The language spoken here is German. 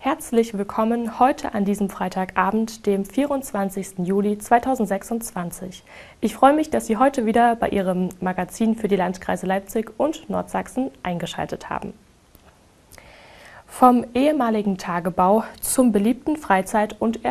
Herzlich willkommen heute an diesem Freitagabend, dem 24. Juli 2026. Ich freue mich, dass Sie heute wieder bei Ihrem Magazin für die Landkreise Leipzig und Nordsachsen eingeschaltet haben. Vom ehemaligen Tagebau zum beliebten Freizeit- und